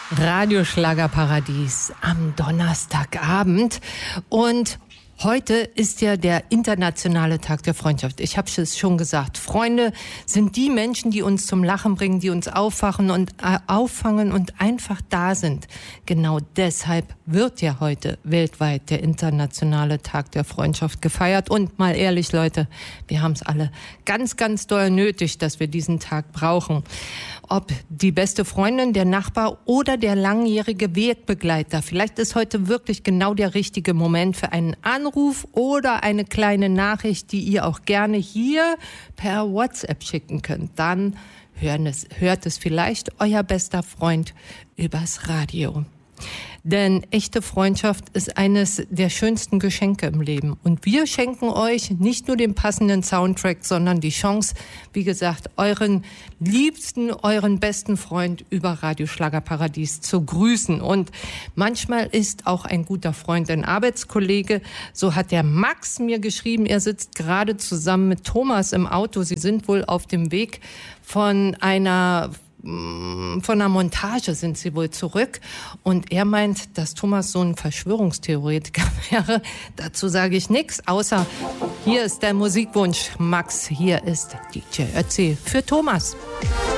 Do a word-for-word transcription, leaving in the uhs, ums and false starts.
Radio Schlagerparadies am Donnerstagabend und heute ist ja der internationale Tag der Freundschaft. Ich habe es schon gesagt. Freunde sind die Menschen, die uns zum Lachen bringen, die uns aufwachen und äh, auffangen und einfach da sind. Genau deshalb wird ja heute weltweit der internationale Tag der Freundschaft gefeiert. Und mal ehrlich, Leute, wir haben es alle ganz, ganz doll nötig, dass wir diesen Tag brauchen. Ob die beste Freundin, der Nachbar oder der langjährige Wegbegleiter. Vielleicht ist heute wirklich genau der richtige Moment für einen Anruf oder eine kleine Nachricht, die ihr auch gerne hier per WhatsApp schicken könnt. Dann hören es, hört es vielleicht euer bester Freund übers Radio. Denn echte Freundschaft ist eines der schönsten Geschenke im Leben. Und wir schenken euch nicht nur den passenden Soundtrack, sondern die Chance, wie gesagt, euren liebsten, euren besten Freund über Radio Schlagerparadies zu grüßen. Und manchmal ist auch ein guter Freund ein Arbeitskollege. So hat der Max mir geschrieben, er sitzt gerade zusammen mit Thomas im Auto. Sie sind wohl auf dem Weg von einer von einer Montage sind sie wohl zurück und er meint, dass Thomas so ein Verschwörungstheoretiker wäre. Dazu sage ich nichts, außer hier ist der Musikwunsch. Max, hier ist D J Ötzi für Thomas.